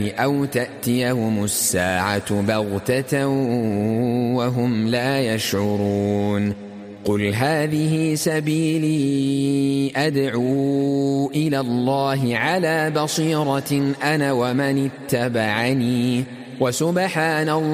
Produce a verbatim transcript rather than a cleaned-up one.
أو تأتيهم الساعة بغتة وهم لا يشعرون قل هذه سبيلي أدعو إلى الله على بصيرة أنا ومن اتبعني وسبحان الله